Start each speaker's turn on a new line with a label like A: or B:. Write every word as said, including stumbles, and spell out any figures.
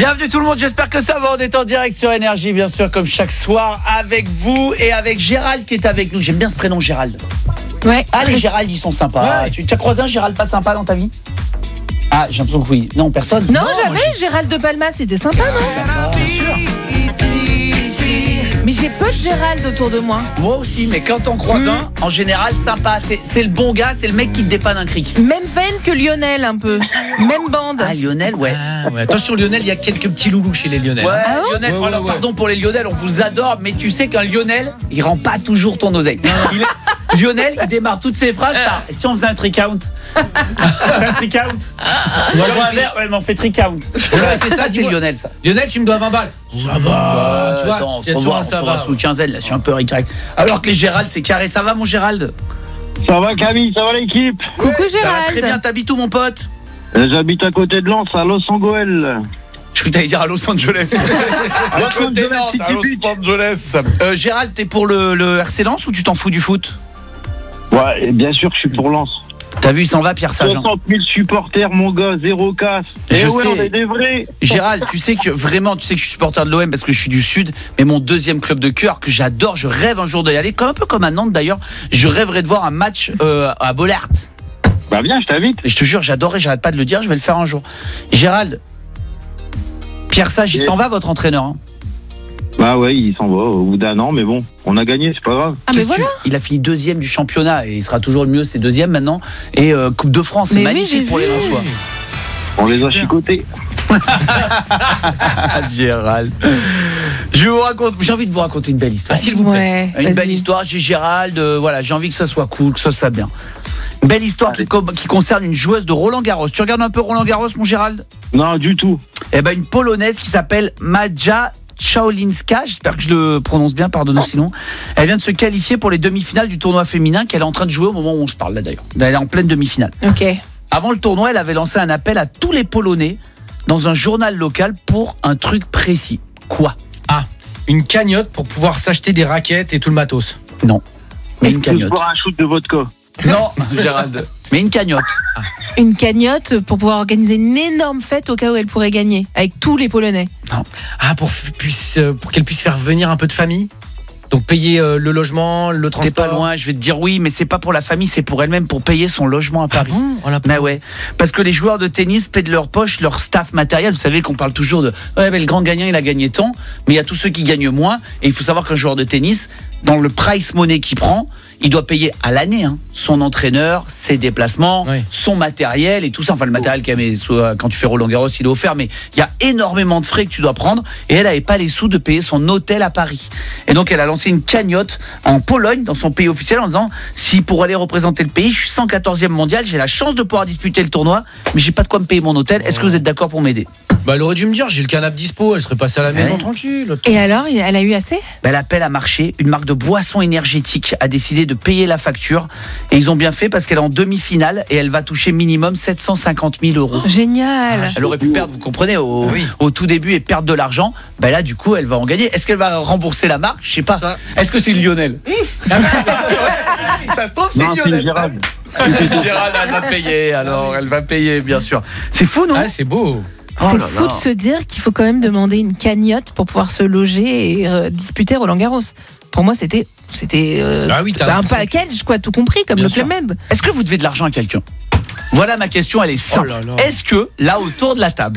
A: Bienvenue tout le monde, j'espère que ça va. On est en direct sur Énergie, bien sûr, comme chaque soir, avec vous et avec Gérald qui est avec nous. J'aime bien ce prénom, Gérald.
B: Ouais.
A: Ah, les Gérald, ils sont sympas. Ouais. Tu as croisé un Gérald pas sympa dans ta vie? Ah, j'ai l'impression que oui. Non, personne.
B: Non, non j'avais Gérald de Palma, c'était sympa, non?
A: Sympa, bien sûr.
B: Mais j'ai peu de Gérald autour de moi.
A: Moi aussi, mais quand on croise mmh. un, en général, sympa. C'est, c'est le bon gars, c'est le mec qui te dépanne un cric.
B: Même veine que Lionel, un peu. Même bande.
A: Ah, Lionel, ouais.
C: Ah, ouais. Attention, Lionel, il y a quelques petits loulous chez les Lionel.
A: Ouais,
B: ah
A: oh Lionel,
C: ouais,
A: alors
C: ouais,
A: pardon
C: ouais.
A: pour les Lionel, on vous adore, mais tu sais qu'un Lionel, il rend pas toujours ton oseille. Il est... Lionel, il démarre toutes ses phrases par « Si on faisait un tri-count ?» Un tri-count Ou alors un verre, ouais, mais on fait tri-count. Ouais, c'est ça, c'est Lionel, ça.
C: Lionel, tu me dois vingt balles. Ça va, tu vois,
A: attends,
C: c'est
A: on
C: toujours
A: va,
C: un ça
A: on
C: va.
A: va sous quinzaine, là, je suis un peu ric-rac. Alors que les Gérald, c'est carré. Ça va, mon Gérald?
D: Ça va, Camille, ça va l'équipe?
B: Coucou
A: Ça va
B: Gérald.
A: très bien, t'habites où, mon pote?
D: Euh, J'habite à côté de Lens, à Los Angeles.
A: Je crois que t'allais dire à Los Angeles. À
D: Los
A: côté de
D: Angeles,
A: Nantes,
D: si
A: à
D: tu
A: Los
D: piques.
A: Angeles. Euh, Gérald, t'es pour le, le R C Lens ou tu t'en fous du foot?
D: Ouais, et bien sûr, je suis pour Lens.
A: T'as vu, il s'en va, Pierre Sagan.
D: soixante mille supporters, mon gars, zéro casse.
A: Je
D: Et ouais,
A: sais.
D: on est des vrais.
A: Gérald, tu sais que vraiment, tu sais que je suis supporter de l'O M parce que je suis du Sud, mais mon deuxième club de cœur que j'adore, je rêve un jour d'y aller, comme un peu comme à Nantes d'ailleurs. Je rêverais de voir un match euh, à Bollaert.
D: Bah viens, je t'invite.
A: Et je te jure, j'adorerais, j'arrête pas de le dire, je vais le faire un jour. Gérald, Pierre Sage, il
D: Et-
A: s'en va, votre entraîneur. Hein.
D: Bah ouais, il s'en va au bout d'un an, mais bon, on a gagné, c'est pas grave.
B: Ah mais
A: Qu'est-ce que
B: voilà.
A: tu- Il a fini deuxième du championnat et il sera toujours le mieux, c'est deuxième maintenant. Et euh, Coupe de France, c'est
B: Mais oui,
A: magnifique
B: j'ai
A: pour les
B: vu.
A: Lensois.
D: On les a
A: Super.
D: chicotés.
A: Ah, Gérald. Je vous raconte, j'ai envie de vous raconter une belle histoire.
C: Ah, s'il vous plaît.
B: Ouais,
A: Une
B: vas-y.
A: belle histoire, j'ai Gérald, euh, voilà, j'ai envie que ça soit cool, que ça soit bien. Une belle histoire qui, co- qui concerne une joueuse de Roland Garros. Tu regardes un peu Roland Garros, mon Gérald?
D: Non, du tout.
A: Eh ben, une Polonaise qui s'appelle Maja Czaulinska, j'espère que je le prononce bien, pardonnez sinon. Elle vient de se qualifier pour les demi-finales du tournoi féminin qu'elle est en train de jouer au moment où on se parle là d'ailleurs. Elle est en pleine demi-finale.
B: Ok.
A: Avant le tournoi, elle avait lancé un appel à tous les Polonais dans un journal local pour un truc précis. Quoi?
C: Ah, une cagnotte pour pouvoir s'acheter des raquettes et tout le matos.
A: Non. Mais une
D: Je
A: cagnotte.
D: boire un shoot de vodka.
A: Non, Gérald. Mais une cagnotte.
B: Une cagnotte pour pouvoir organiser une énorme fête au cas où elle pourrait gagner avec tous les Polonais.
C: Ah, pour, f- puisse, euh, pour qu'elle puisse faire venir un peu de famille. Donc payer euh, le logement, le
A: T'es
C: transport.
A: pas loin, je vais te dire oui, mais c'est pas pour la famille, c'est pour elle-même, pour payer son logement à
C: Ah
A: Paris.
C: bon, on l'a pas.
A: Mais ouais, parce que les joueurs de tennis paient de leur poche leur staff matériel. Vous savez qu'on parle toujours de ouais, mais le grand gagnant il a gagné tant, mais il y a tous ceux qui gagnent moins. Et il faut savoir qu'un joueur de tennis, dans le price money qu'il prend, il doit payer à l'année hein, son entraîneur, ses déplacements,
C: Oui.
A: son matériel et tout ça. Enfin, le matériel quand même, soit- quand tu fais Roland Garros, il est offert, mais il y a énormément de frais que tu dois prendre. Et elle n'avait pas les sous de payer son hôtel à Paris. Et donc, elle a lancé une cagnotte en Pologne, dans son pays officiel, en disant si pour aller représenter le pays, je suis cent quatorzième mondial, j'ai la chance de pouvoir disputer le tournoi, mais j'ai pas de quoi me payer mon hôtel. Est-ce que vous êtes d'accord pour m'aider?
C: Bah, elle aurait dû me dire, j'ai le canapé dispo, elle serait passée à la maison
A: Ouais.
C: tranquille.
B: Et alors, elle a eu assez?
A: Ben, l'appel a marché. Une marque de boissons énergétiques a décidé de payer la facture. Et ils ont bien fait parce qu'elle est en demi-finale et elle va toucher minimum sept cent cinquante mille euros.
B: Génial.
A: Elle aurait pu perdre, vous comprenez, au,
C: Ah oui.
A: au tout début et perdre de l'argent. Ben là, du coup, elle va en gagner. Est-ce qu'elle va rembourser la marque? Je sais pas.
C: Ça.
A: Est-ce que c'est Lionel? Ça se trouve, c'est
D: Non, c'est
A: Lionel.
D: Gérald.
A: Gérald, elle va payer. Alors, elle va payer, bien sûr. C'est fou, non?
C: Ah, c'est beau.
A: Oh
B: C'est
A: là
B: fou
A: là.
B: de se dire qu'il faut quand même demander une cagnotte pour pouvoir se loger et euh, disputer Roland Garros. Pour moi, c'était c'était euh,
C: Ah oui, t'as
B: un
C: l'impression
B: package, quoi, tout compris, comme
C: Bien
B: le
C: sûr.
B: Club Med.
A: Est-ce que vous devez de l'argent à quelqu'un? Voilà ma question, elle est simple.
C: Oh là là.
A: Est-ce que, là, autour de la table,